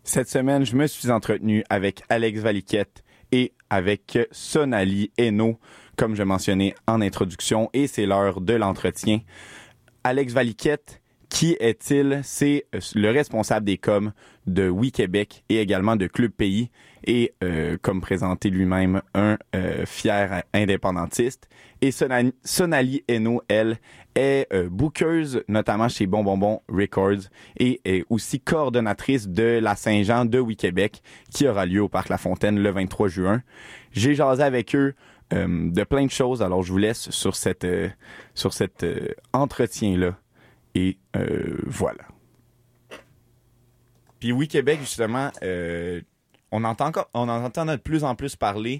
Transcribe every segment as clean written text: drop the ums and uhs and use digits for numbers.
Cette semaine, je me suis entretenu avec Alex Valiquette et avec Sonali Hainaut, comme je mentionnais en introduction, et c'est l'heure de l'entretien. Alex Valiquette, qui est-il? C'est le responsable des coms de Oui Québec et également de Club Pays et, comme présenté lui-même, un fier indépendantiste. Et Sonali Hainaut, elle, est bookeuse, notamment chez Bon Bon Bon Records et est aussi coordonnatrice de la Saint-Jean de Oui Québec qui aura lieu au Parc La Fontaine le 23 juin. J'ai jasé avec eux de plein de choses, alors je vous laisse sur cet entretien-là. Et voilà. Puis Oui Québec, justement, on entend de plus en plus parler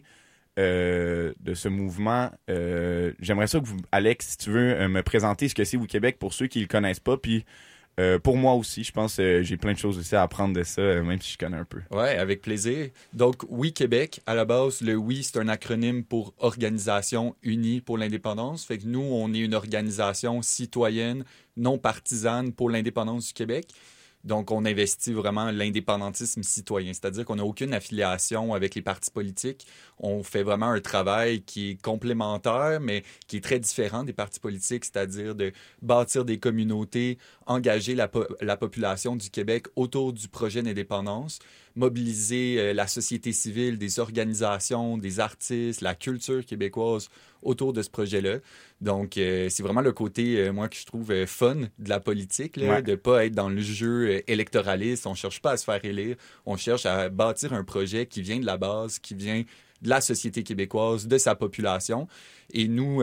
de ce mouvement. J'aimerais ça que vous, Alex, si tu veux me présenter ce que c'est Oui Québec pour ceux qui le connaissent pas. Puis pour moi aussi, je pense que j'ai plein de choses aussi à apprendre de ça, même si je connais un peu. Oui, avec plaisir. Donc, Oui Québec, à la base, le Oui, c'est un acronyme pour Organisation unie pour l'indépendance. Fait que nous, on est une organisation citoyenne, non partisane pour l'indépendance du Québec. Donc, on investit vraiment l'indépendantisme citoyen, c'est-à-dire qu'on n'a aucune affiliation avec les partis politiques. On fait vraiment un travail qui est complémentaire, mais qui est très différent des partis politiques, c'est-à-dire de bâtir des communautés, engager la population du Québec autour du projet d'indépendance, mobiliser la société civile, des organisations, des artistes, la culture québécoise autour de ce projet-là. Donc, c'est vraiment le côté, moi, que je trouve fun de la politique, là, de ne pas être dans le jeu électoraliste. On ne cherche pas à se faire élire. On cherche à bâtir un projet qui vient de la base, qui vient de la société québécoise, de sa population. Et nous,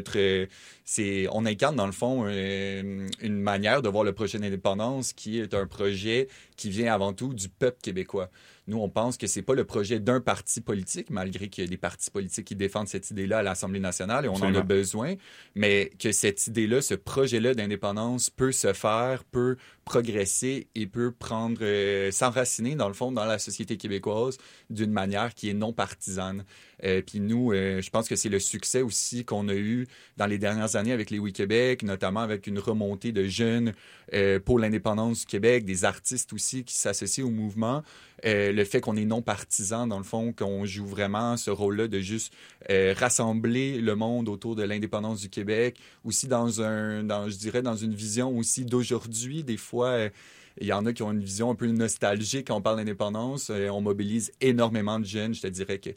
on incarne, dans le fond, une manière de voir le projet d'indépendance qui est un projet qui vient avant tout du peuple québécois. Nous, on pense que c'est pas le projet d'un parti politique, malgré qu'il y a des partis politiques qui défendent cette idée-là à l'Assemblée nationale et on en a besoin, mais que cette idée-là, ce projet-là d'indépendance peut se faire, peut progresser et peut s'enraciner, dans le fond, dans la société québécoise d'une manière qui est non partisane. Puis nous, je pense que c'est le succès aussi qu'on a eu dans les dernières années avec les Oui Québec, notamment avec une remontée de jeunes pour l'indépendance du Québec, des artistes aussi qui s'associent au mouvement. Le fait qu'on est non partisan, dans le fond, qu'on joue vraiment ce rôle-là de juste rassembler le monde autour de l'indépendance du Québec, aussi je dirais, dans une vision aussi d'aujourd'hui. Des fois, il y en a qui ont une vision un peu nostalgique quand on parle d'indépendance. On mobilise énormément de jeunes. Je te dirais que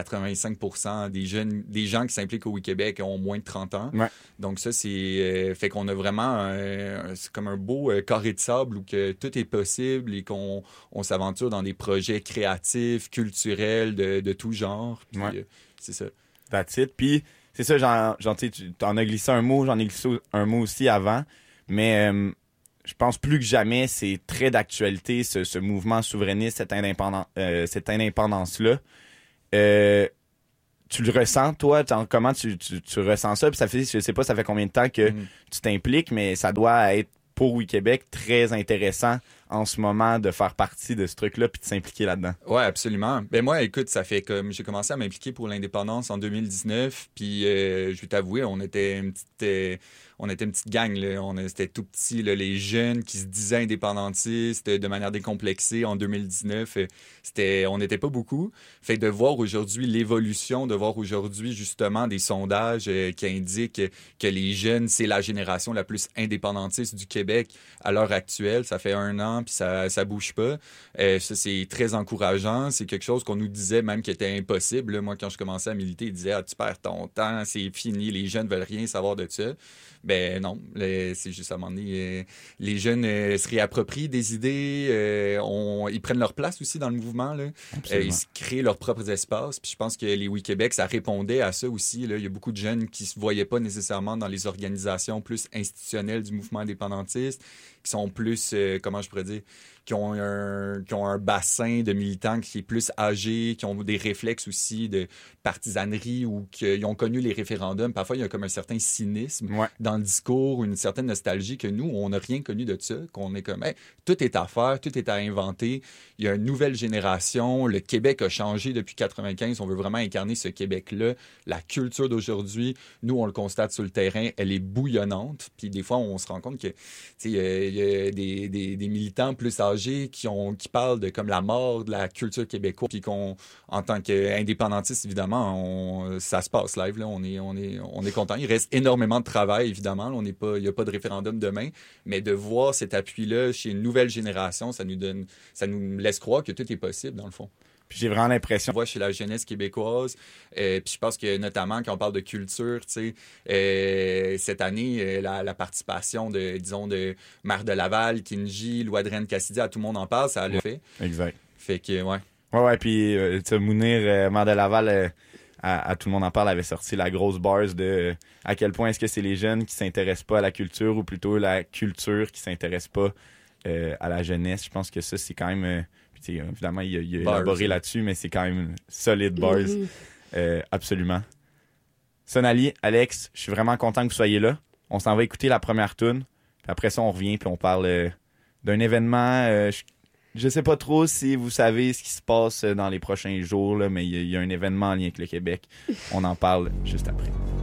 85% des gens qui s'impliquent au Oui Québec ont moins de 30 ans. Ouais. Donc ça, c'est fait qu'on a vraiment c'est comme un beau carré de sable où que tout est possible et qu'on s'aventure dans des projets créatifs, culturels de tout genre. Puis, c'est ça. That's it. Puis c'est ça, tu en as glissé un mot, j'en ai glissé un mot aussi avant, mais je pense plus que jamais, c'est très d'actualité, ce mouvement souverainiste, cette indépendance-là. Tu le ressens, toi? Comment tu ressens ça? Puis ça fait, je sais pas, ça fait combien de temps que tu t'impliques, mais ça doit être, pour Oui Québec, très intéressant en ce moment de faire partie de ce truc-là puis de s'impliquer là-dedans. Oui, absolument. Ben moi, écoute, ça fait comme j'ai commencé à m'impliquer pour l'indépendance en 2019, puis je vais t'avouer, on était une petite gang, là. C'était tout petit, là, les jeunes qui se disaient indépendantistes de manière décomplexée en 2019. On n'était pas beaucoup. Fait que de voir aujourd'hui l'évolution, de voir aujourd'hui justement des sondages qui indiquent que les jeunes, c'est la génération la plus indépendantiste du Québec à l'heure actuelle. Ça fait 1 an, puis ça bouge pas. Ça, c'est très encourageant. C'est quelque chose qu'on nous disait même qui était impossible. Là, moi, quand je commençais à militer, ils disaient « Ah, tu perds ton temps, c'est fini, les jeunes veulent rien savoir de ça. » Ben non, c'est juste à un moment donné, les jeunes se réapproprient des idées, ils prennent leur place aussi dans le mouvement, là. Ils se créent leurs propres espaces. Puis je pense que les Oui Québec, ça répondait à ça aussi, là. Il y a beaucoup de jeunes qui se voyaient pas nécessairement dans les organisations plus institutionnelles du mouvement indépendantiste, qui sont plus, comment je pourrais dire, qui ont un bassin de militants qui est plus âgé, qui ont des réflexes aussi de partisanerie ou qui ont connu les référendums. Parfois, il y a comme un certain cynisme dans le discours, une certaine nostalgie que nous, on n'a rien connu de ça, qu'on est comme, hey, tout est à faire, tout est à inventer. Il y a une nouvelle génération. Le Québec a changé depuis 1995. On veut vraiment incarner ce Québec-là. La culture d'aujourd'hui, nous, on le constate sur le terrain, elle est bouillonnante. Puis des fois, on se rend compte que, tu sais, des militants plus âgés qui parlent de comme la mort de la culture québécoise, puis qu'on, en tant qu'indépendantiste, évidemment, ça se passe live, là, on est content. Il reste énormément de travail, évidemment, là, il n'y a pas de référendum demain, mais de voir cet appui-là chez une nouvelle génération, ça nous laisse croire que tout est possible, dans le fond. Puis j'ai vraiment l'impression... On voit chez la jeunesse québécoise, puis je pense que notamment quand on parle de culture, tu sais, cette année, la participation de Maire de Laval, Kinji, Louadren Cassidy, tout le monde en parle, ça le fait. Exact. Fait que, ouais. Ouais, puis tu sais, Mounir, Maire de Laval, à tout le monde en parle, avait sorti la grosse buzz de à quel point est-ce que c'est les jeunes qui s'intéressent pas à la culture ou plutôt la culture qui s'intéresse pas à la jeunesse. Je pense que ça, c'est quand même... évidemment, il a élaboré là-dessus, mais c'est quand même une solide buzz. Absolument. Sonali, Alex, je suis vraiment content que vous soyez là. On s'en va écouter la première tune. Puis après ça, on revient puis on parle d'un événement. Je sais pas trop si vous savez ce qui se passe dans les prochains jours, là, mais il y a un événement en lien avec le Québec. On en parle juste après.